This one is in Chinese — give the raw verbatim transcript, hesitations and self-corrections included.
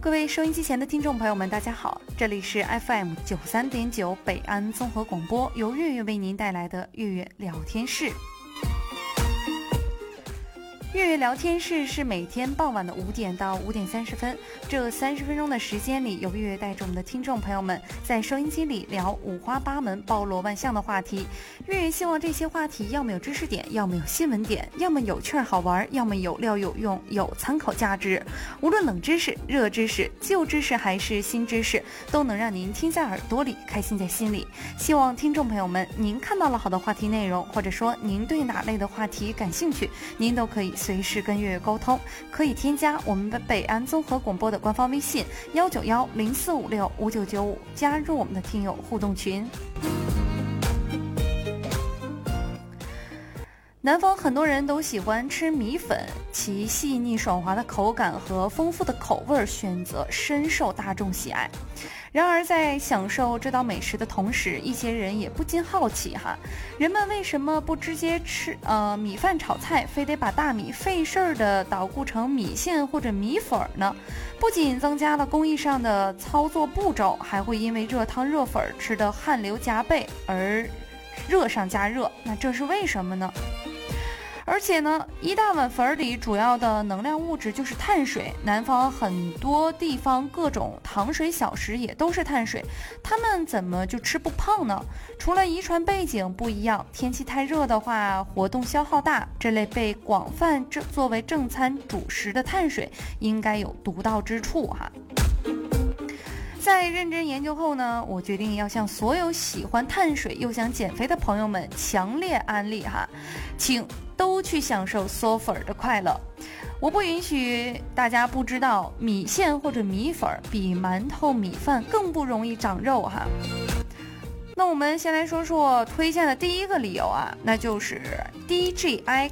各位收音机前的听众朋友们，大家好，这里是 F M 九三点九北安综合广播，由月月为您带来的月月聊天室。月月聊天室是每天傍晚的五点到五点三十分，这三十分钟的时间里，由月月带着我们的听众朋友们在收音机里聊五花八门、包罗万象的话题。月月希望这些话题要么有知识点，要么有新闻点，要么有趣儿好玩，要么有料有用，有参考价值。无论冷知识、热知识、旧知识还是新知识，都能让您听在耳朵里，开心在心里。希望听众朋友们，您看到了好的话题内容，或者说您对哪类的话题感兴趣，您都可以随时跟月月沟通，可以添加我们北安综合广播的官方微信幺九幺零四五六五九九五，加入我们的听友互动群。南方很多人都喜欢吃米粉，其细腻爽滑的口感和丰富的口味选择深受大众喜爱。然而在享受这道美食的同时，一些人也不禁好奇哈，人们为什么不直接吃呃米饭炒菜，非得把大米费事儿的捣鼓成米线或者米粉呢？不仅增加了工艺上的操作步骤，还会因为热汤热粉吃得汗流浃背而热上加热，那这是为什么呢？而且呢，一大碗粉里主要的能量物质就是碳水，南方很多地方各种糖水小食也都是碳水，他们怎么就吃不胖呢？除了遗传背景不一样，天气太热的话，活动消耗大，这类被广泛作为正餐主食的碳水应该有独到之处哈。在认真研究后呢，我决定要向所有喜欢碳水又想减肥的朋友们强烈安利哈，请都去享受嗦粉的快乐。我不允许大家不知道，米线或者米粉比馒头米饭更不容易长肉哈。那我们先来说说推荐的第一个理由啊，那就是 D G I